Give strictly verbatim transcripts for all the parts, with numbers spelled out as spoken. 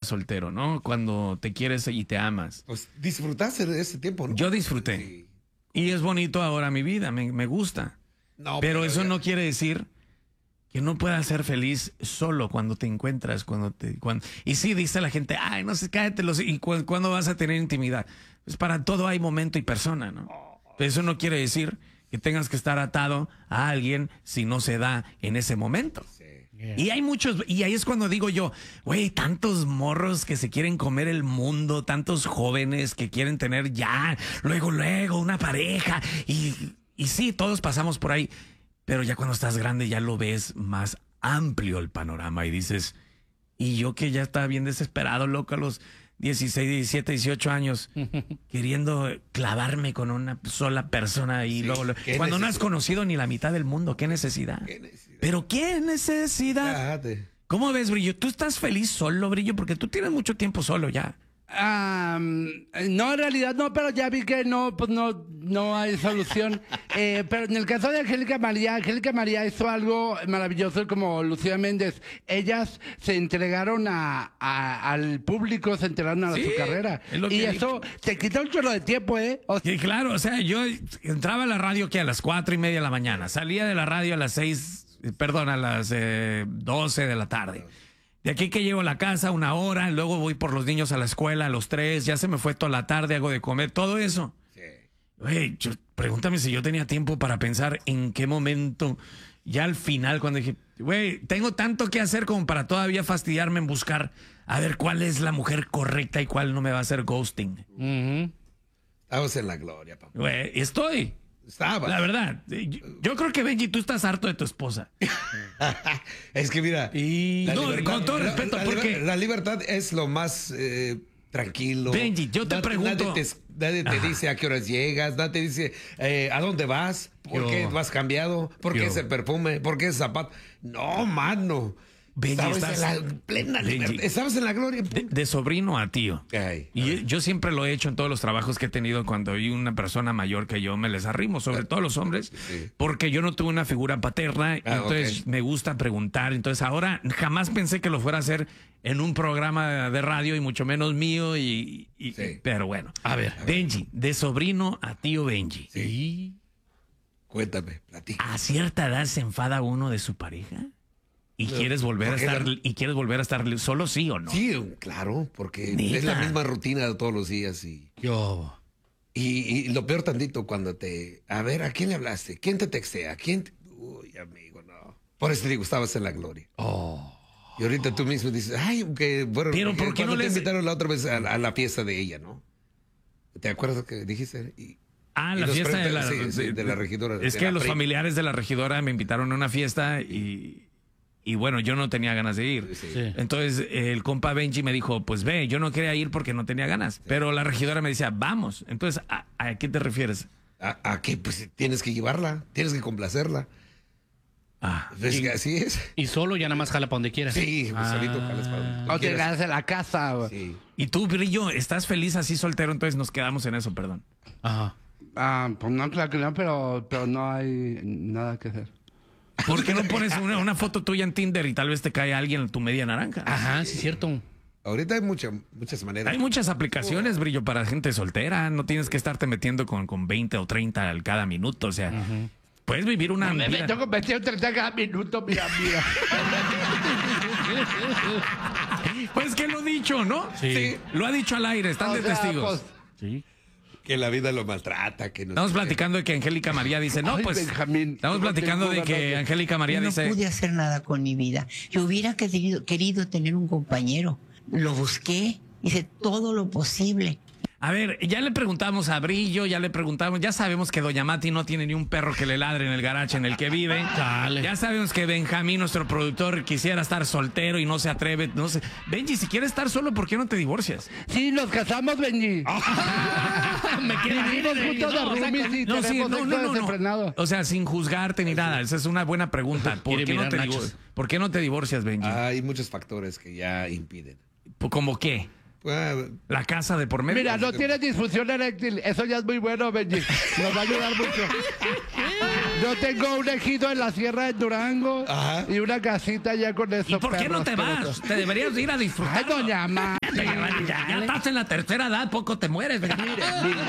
soltero, ¿no? Cuando te quieres y te amas. Pues disfrutaste de ese tiempo, ¿no? Yo disfruté. Sí. Y es bonito ahora mi vida, me, me gusta. No, pero, pero eso ya... no quiere decir que no puedas ser feliz solo cuando te encuentras. cuando te cuando... Y sí, dice la gente, ay, no sé, cállate. Los... ¿Y cu cuándo vas a tener intimidad? Pues para todo hay momento y persona, ¿no? Pero eso no quiere decir que tengas que estar atado a alguien si no se da en ese momento. Sí. Yeah. Y hay muchos, y ahí es cuando digo yo, güey, tantos morros que se quieren comer el mundo, tantos jóvenes que quieren tener ya, luego, luego, una pareja. Y, y sí, todos pasamos por ahí, pero ya cuando estás grande ya lo ves más amplio el panorama y dices, y yo que ya estaba bien desesperado, loco, a los dieciséis, diecisiete, dieciocho años, queriendo clavarme con una sola persona y sí, luego, luego cuando necesidad? No has conocido ni la mitad del mundo, ¿qué necesidad? ¿Qué necesidad? Pero ¿qué necesidad? Cállate. ¿Cómo ves, Brillo? ¿Tú estás feliz solo, Brillo? Porque tú tienes mucho tiempo solo ya. Um, no, en realidad no, pero ya vi que no, pues no, no hay solución. eh, pero en el caso de Angélica María, Angélica María hizo algo maravilloso como Lucía Méndez. Ellas se entregaron a, a, al público, se entregaron a sí, su carrera. Y eso te quita un chorro de tiempo, ¿eh? O sea, sí, claro, o sea, yo entraba a la radio que a las cuatro y media de la mañana, salía de la radio a las seis, perdón, a las eh, doce de la tarde. De aquí que llego a la casa una hora, luego voy por los niños a la escuela a los tres, ya se me fue toda la tarde, hago de comer, todo eso. Sí. Güey, yo, pregúntame si yo tenía tiempo para pensar en qué momento, ya al final, cuando dije, güey, tengo tanto que hacer como para todavía fastidiarme en buscar a ver cuál es la mujer correcta y cuál no me va a hacer ghosting. Uh-huh. Estamos en la gloria, papá. Güey, estoy. Estaba. La verdad, yo, yo creo que Benji, tú estás harto de tu esposa. Es que mira, y no, libertad, con todo respeto, la, porque la libertad es lo más eh, tranquilo. Benji, yo te nadie, pregunto. Nadie te, nadie te dice a qué horas llegas, nadie te dice eh, a dónde vas, por yo, qué vas cambiado, por yo. qué ese perfume, por qué ese zapato. No, mano. Benji, Estabas estás, en la plena Benji, libertad. Estabas en la gloria. De, de sobrino a tío. Ay, y yo, yo siempre lo he hecho en todos los trabajos que he tenido cuando hay una persona mayor que yo, me les arrimo, sobre todo los hombres, sí. porque yo no tuve una figura paterna, ah, entonces okay. me gusta preguntar. Entonces ahora jamás pensé que lo fuera a hacer en un programa de radio y mucho menos mío. y, y sí. Pero bueno, a ver, a Benji, ver. de sobrino a tío Benji. Sí. ¿Y? Cuéntame, platica. ¿A cierta edad se enfada uno de su pareja? ¿Y quieres volver a estar la... y quieres volver a estar solo, sí o no? Sí, claro, porque ¿Neta? es la misma rutina de todos los días y yo y, y lo peor tantito cuando te a ver, ¿a quién le hablaste? ¿Quién te textea? ¿Quién te... Uy, amigo, no. Por eso te digo, estabas en la gloria. Oh. Y ahorita tú mismo dices, "Ay, que bueno, pero ¿por qué no te les... invitaron la otra vez a, a la fiesta de ella, ¿no? ¿Te acuerdas que dijiste? Y, Ah, la fiesta de la, sí, sí, de la regidora. Es de que la los prima. familiares de la regidora me invitaron a una fiesta y Y bueno, yo no tenía ganas de ir. Sí. Sí. Entonces el compa Benji me dijo, pues ve, yo no quería ir porque no tenía ganas. Sí. Pero la regidora me decía, vamos. Entonces, ¿a, a qué te refieres? ¿A, a qué? Pues tienes que llevarla, tienes que complacerla. Ah, ¿Ves y, que así es? Y solo ya nada más jala para donde quieras. Sí, pues ah. solito jalas para donde tú O te quedas en la casa. Güey. Sí. Y tú, Brillo, ¿estás feliz así soltero? Entonces nos quedamos en eso, perdón. Ajá. Ah, pues no, claro que no, pero, pero no hay nada que hacer. ¿Por qué no pones una, una foto tuya en Tinder y tal vez te cae alguien en tu media naranja? Ajá, sí es cierto. Ahorita hay mucha, muchas maneras. Hay muchas aplicaciones, oh. Brillo, para gente soltera. No tienes que estarte metiendo con, con veinte o treinta al cada minuto. O sea, uh-huh. puedes vivir una... No, me meto con veinte o treinta cada minuto, mira, mira. Pues que lo he dicho, ¿no? Sí. sí. Lo ha dicho al aire, están o de sea, testigos. Pues, sí. Que la vida lo maltrata. Que no estamos platicando de que Angélica María dice, no, Ay, pues, Benjamín, estamos platicando de que Angélica María no dice... No pude hacer nada con mi vida. Yo hubiera querido, querido tener un compañero. Lo busqué, hice todo lo posible. A ver, ya le preguntamos a Brillo, ya le preguntamos, ya sabemos que Doña Mati no tiene ni un perro que le ladre en el garaje en el que vive. Dale. Ya sabemos que Benjamín, nuestro productor, quisiera estar soltero y no se atreve. No sé. Benji, si quieres estar solo, ¿por qué no te divorcias? Sí, nos casamos, Benji. Me Vivimos juntos de roomies y no, sí, tenemos no, no, no, no. O sea, sin juzgarte ni nada. Esa es una buena pregunta. ¿Por qué, no te divor- ¿Por qué no te divorcias, Benji? Hay muchos factores que ya impiden. ¿Cómo qué? Well, la casa de por medio. Mira, no tienes disfunción eréctil. Eso ya es muy bueno, Benji. Nos va a ayudar mucho. Yo tengo un ejido en la sierra de Durango. Ajá. Y una casita ya con eso. ¿Y por qué no te vas? Te deberías ir a disfrutar. Ay, doña Ma. ya, ya estás en la tercera edad, poco te mueres. Mire, mire.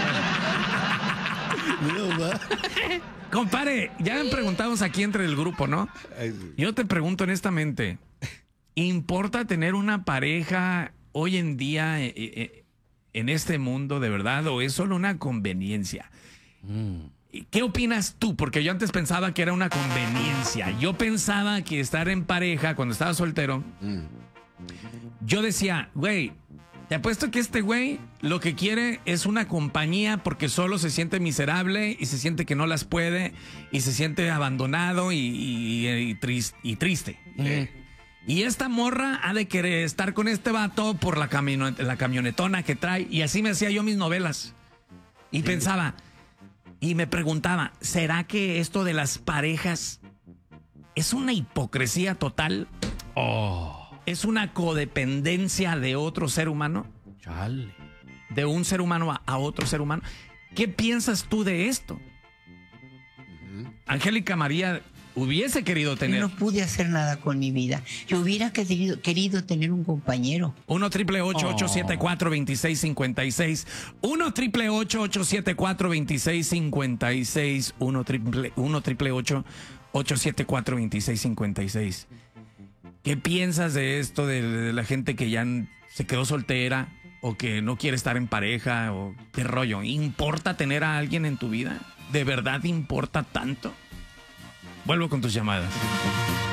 Compadre, ya me preguntamos aquí entre el grupo, ¿no? Yo te pregunto honestamente, ¿importa tener una pareja hoy en día eh, eh, en este mundo de verdad o es solo una conveniencia? Mm. ¿Qué opinas tú? Porque yo antes pensaba que era una conveniencia. Yo pensaba que estar en pareja cuando estaba soltero, mm. yo decía, güey, te apuesto que este güey lo que quiere es una compañía porque solo se siente miserable y se siente que no las puede y se siente abandonado y, y, y, triste, y triste. Mm. Y esta morra ha de querer estar con este vato por la, camino, la camionetona que trae. Y así me hacía yo mis novelas. Y sí. pensaba, y me preguntaba, ¿será que esto de las parejas es una hipocresía total? Oh. ¿Es una codependencia de otro ser humano? Chale. De un ser humano a, a otro ser humano. ¿Qué piensas tú de esto? Uh-huh. Angélica María hubiese querido tener... Yo no pude hacer nada con mi vida. Yo hubiera querido, querido tener un compañero. uno triple ocho, ocho siete cuatro, dos seis cinco seis. uno triple ocho, ocho siete cuatro, dos seis cinco seis. uno triple ocho, ocho siete cuatro, dos seis cinco seis. ¿Qué piensas de esto de, de la gente que ya se quedó soltera o que no quiere estar en pareja o qué rollo? ¿Importa tener a alguien en tu vida? ¿De verdad importa tanto? Vuelvo con tus llamadas.